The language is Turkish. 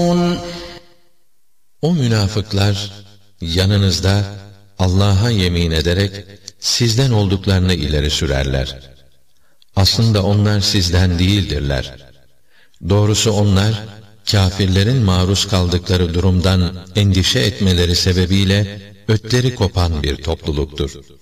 O münafıklar yanınızda Allah'a yemin ederek sizden olduklarını ileri sürerler. Aslında onlar sizden değildirler. Doğrusu onlar, kâfirlerin maruz kaldıkları durumdan endişe etmeleri sebebiyle ötleri kopan bir topluluktur.